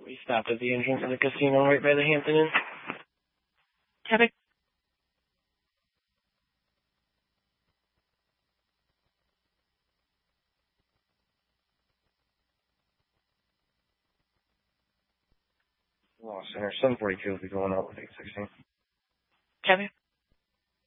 We stopped at the entrance of the casino right by the Hampton Inn. Kevin? Law Center, 742 will be going out with 816. Kevin?